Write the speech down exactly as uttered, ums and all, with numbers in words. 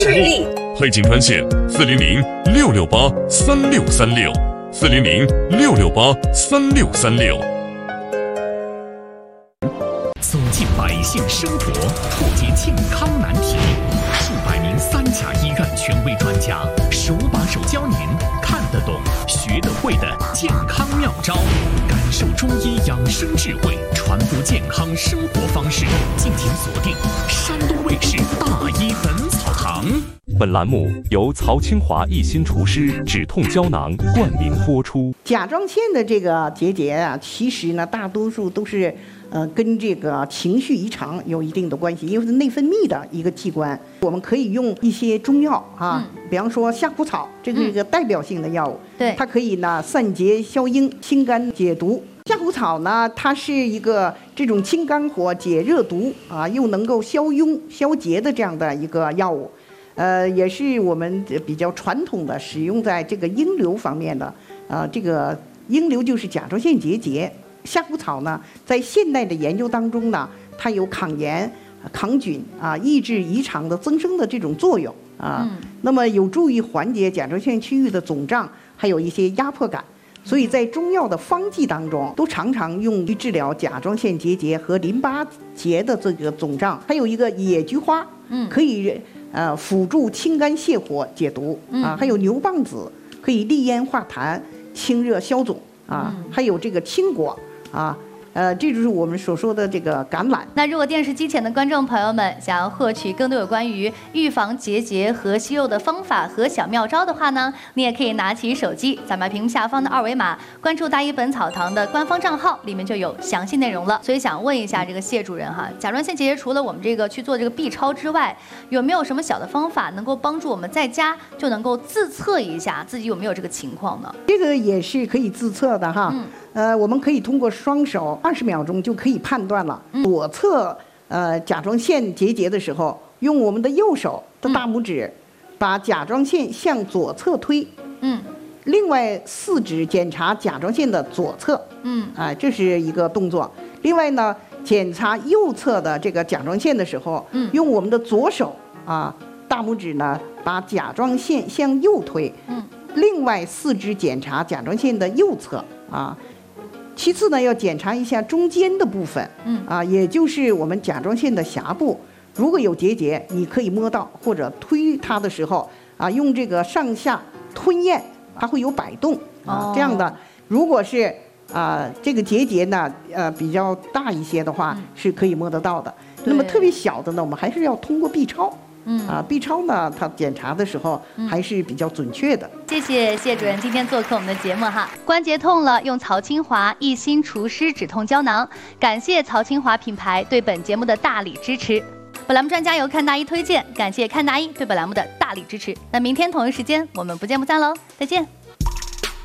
日历， 配景专线四零零六六八三六三六，四零零六六八三六三六。 走进百姓生活，破解健康难题，数百名三甲医院权威专家手把手教您看得懂、学得会的健康妙招，感受中医养生智慧，传播健康生活方式。敬请锁定山东卫视《大医本草堂》。 本栏目由曹清华一心除湿止痛胶囊冠名播出。 甲状腺的这个结节啊，其实呢，大多数都是呃跟这个情绪异常有一定的关系，因为是内分泌的一个器官。我们可以用一些中药啊，嗯、比方说夏枯草，这个是一个代表性的药物， 对、嗯， 它可以呢散结消阴、清肝解毒。夏枯草呢，它是一个这种清肝火、解热毒啊，又能够消痈、消结的这样的一个药物。呃，也是我们比较传统的使用在这个阴瘤方面的，呃，这个阴瘤就是甲状腺结节。夏枯草呢，在现代的研究当中呢，它有抗炎、抗菌啊、抑制异常的增生的这种作用啊，嗯、那么有助于缓解甲状腺区域的肿胀，还有一些压迫感。所以在中药的方剂当中，都常常用于治疗甲状腺结节和淋巴结的这个肿胀。还有一个野菊花，嗯，可以呃辅助清肝泻火、解毒啊。还有牛蒡子可以利咽化痰、清热消肿啊。还有这个青果啊。呃，这就是我们所说的这个橄榄。 那如果电视机前的观众朋友们想要获取更多有关于预防结节和息肉的方法和小妙招的话呢，你也可以拿起手机，扫描屏幕下方的二维码，关注大医本草堂的官方账号，里面就有详细内容了。所以想问一下这个谢主任哈，甲状腺结节除了我们这个去做这个 B 超之外，有没有什么小的方法能够帮助我们在家就能够自测一下自己有没有这个情况呢？ 这个也是可以自测的哈。嗯呃，我们可以通过双手二十秒钟就可以判断了。左侧呃甲状腺结节的时候，用我们的右手的大拇指，把甲状腺向左侧推。嗯。另外四指检查甲状腺的左侧。嗯。啊，这是一个动作。另外呢，检查右侧的这个甲状腺的时候，嗯，用我们的左手啊大拇指呢，把甲状腺向右推。嗯。另外四指检查甲状腺的右侧啊。其次呢，要检查一下中间的部分，嗯啊，也就是我们甲状腺的峡部，如果有结节，你可以摸到或者推它的时候啊，用这个上下吞咽，它会有摆动啊，哦、这样的。如果是啊这个结节呢，呃比较大一些的话，嗯、是可以摸得到的。那么特别小的呢，我们还是要通过 B 超。嗯啊 ，B 超呢，它检查的时候还是比较准确的。 谢谢谢主任今天做客我们的节目哈。关节痛了，用曹清华一心除湿止痛胶囊。感谢曹清华品牌对本节目的大力支持。本栏目专家由看大医推荐，感谢看大医对本栏目的大力支持。那明天同一时间我们不见不散喽，再见。